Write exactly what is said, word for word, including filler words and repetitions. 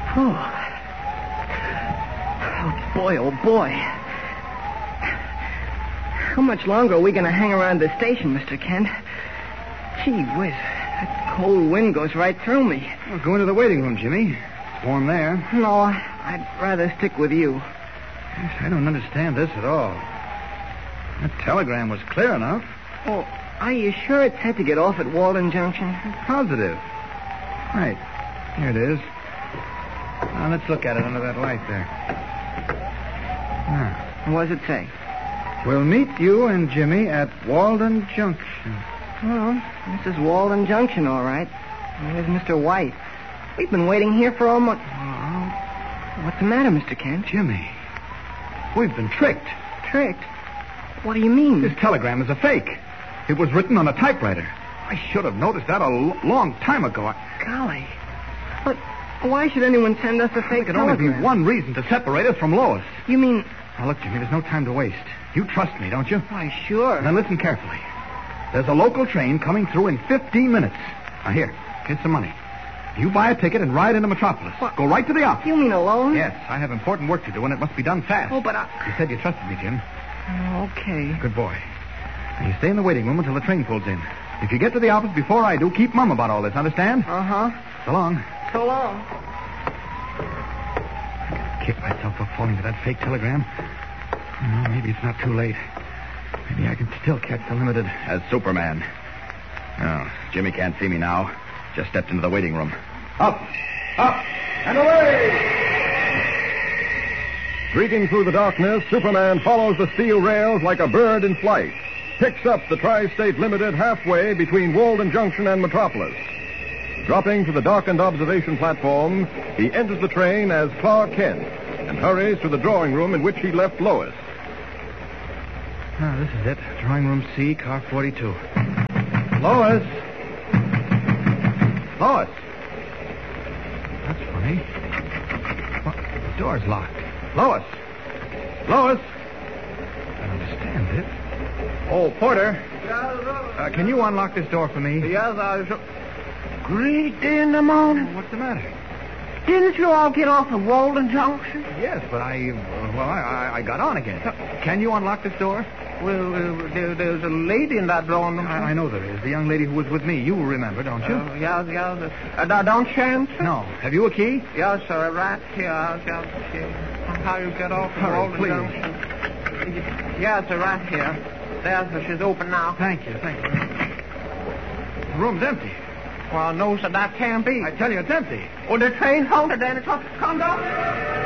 Oh. Oh, boy, oh, boy. How much longer are we going to hang around the station, Mister Kent? Gee whiz, that cold wind goes right through me. Well, go into the waiting room, Jimmy. It's warm there. No, I'd rather stick with you. Yes, I don't understand this at all. That telegram was clear enough. Oh, are you sure it said to get off at Walden Junction? Positive. Right. Here it is. Now, let's look at it under that light there. Ah. What does it say? We'll meet you and Jimmy at Walden Junction. Well, this is Walden Junction, all right. And here's Mister White. We've been waiting here for almost... Oh, what's the matter, Mister Kent? Jimmy, we've been tricked. Tricked? What do you mean? This telegram is a fake. It was written on a typewriter. I should have noticed that a l- long time ago. I... Golly. But why should anyone send us a fake There could telegram? only be one reason to separate us from Lois. You mean... Now, look, Jimmy, there's no time to waste. You trust me, don't you? Why, sure. Then listen carefully. There's a local train coming through in fifteen minutes. Now, here, get some money. You buy a ticket and ride into Metropolis. What? Go right to the office. You mean alone? Yes, I have important work to do, and it must be done fast. Oh, but I... You said you trusted me, Jim. Okay. Good boy. Now, you stay in the waiting room until the train pulls in. If you get to the office before I do, keep mum about all this, understand? Uh-huh. So long. So long. I kick myself for falling for that fake telegram. Well, maybe it's not too late. Maybe I can still catch the limited. As Superman. Oh, Jimmy can't see me now. Just stepped into the waiting room. Up! Up! And away! Streaking through the darkness, Superman follows the steel rails like a bird in flight. Picks up the Tri-State Limited halfway between Walden Junction and Metropolis. Dropping to the darkened observation platform, he enters the train as Clark Kent and hurries to the drawing room in which he left Lois. Ah, this is it. Drawing room C, car forty-two. Lois! Lois! That's funny. What? The door's locked. Lois! Lois! I don't understand it. Oh, Porter. Uh, can you unlock this door for me? Yes, I shall. Great day in the morning. What's the matter? Didn't you all get off at Walden Junction? Yes, but I, uh, well, I, I, I got on again. Can you unlock this door? Well, uh, there, there's a lady in that drawing room. I, I know there is. The young lady who was with me. You will remember, don't you? Uh, yes, yes. Uh, uh, don't you answer? No. Have you a key? Yes, sir. Right here. I'll get the key. How you get off at Hurry, Walden please. Junction? Yes, sir. Right here. There's her. She's open now. Thank you, thank you. The room's empty. Well, no, sir. That can't be. I tell you, it's empty. Oh, the train's halted, then. It's come down.